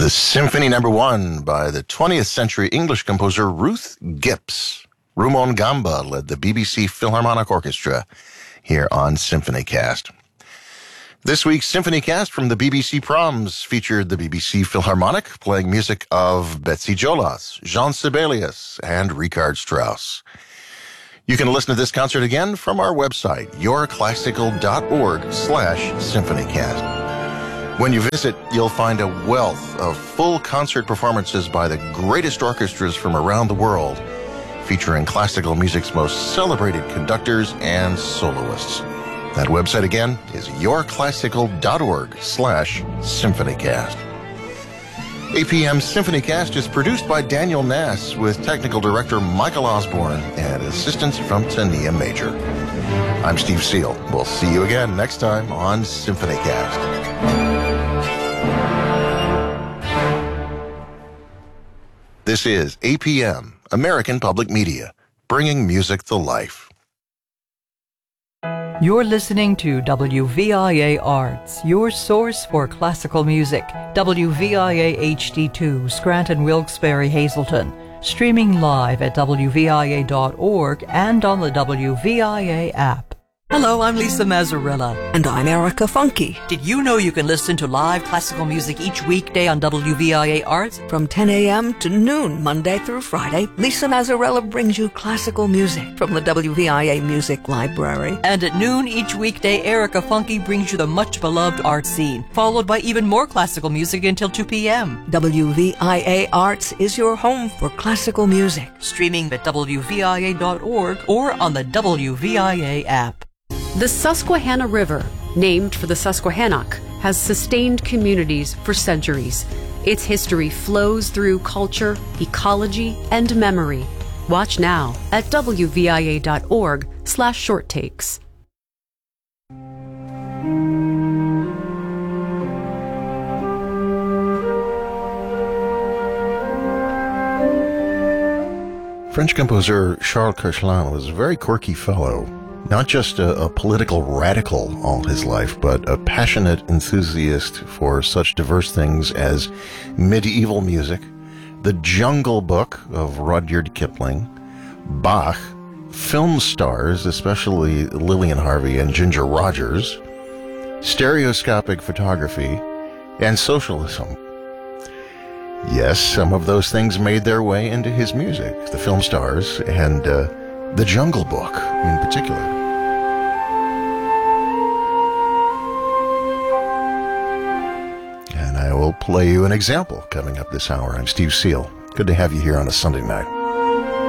was Symphony No. 1 by the 20th century English composer Ruth Gips. Rumon-Gamba led the BBC Philharmonic Orchestra here on SymphonyCast. This week's SymphonyCast from the BBC Proms featured the BBC Philharmonic playing music of Betsy Jolas, Jean Sibelius, and Richard Strauss. You can listen to this concert again from our website, yourclassical.org/symphonycast. When you visit, you'll find a wealth of full concert performances by the greatest orchestras from around the world, featuring classical music's most celebrated conductors and soloists. That website again is yourclassical.org/symphonycast. APM SymphonyCast is produced by Daniel Nass with technical director Michael Osborne and assistance from Tania Major. I'm Steve Seal. We'll see you again next time on SymphonyCast. This is APM, American Public Media, bringing music to life. You're listening to WVIA Arts, your source for classical music. WVIA HD2, Scranton, Wilkes-Barre, Hazleton. Streaming live at WVIA.org and on the WVIA app. Hello, I'm Lisa Mazzarella. And I'm Erica Funky. Did you know you can listen to live classical music each weekday on WVIA Arts? From 10 a.m. to noon, Monday through Friday, Lisa Mazzarella brings you classical music from the WVIA Music Library. And at noon each weekday, Erica Funky brings you the much-beloved art scene, followed by even more classical music until 2 p.m. WVIA Arts is your home for classical music. Streaming at WVIA.org or on the WVIA app. The Susquehanna River, named for the Susquehannock, has sustained communities for centuries. Its history flows through culture, ecology, and memory. Watch now at WVIA.org/shorttakes. French composer Charles Koechlin was a very quirky fellow. Not just a political radical all his life, but a passionate enthusiast for such diverse things as medieval music, the Jungle Book of Rudyard Kipling, Bach, film stars, especially Lillian Harvey and Ginger Rogers, stereoscopic photography, and socialism. Yes, some of those things made their way into his music, the film stars, and the Jungle Book in particular. And I will play you an example coming up this hour. I'm Steve Seal. Good to have you here on a Sunday night.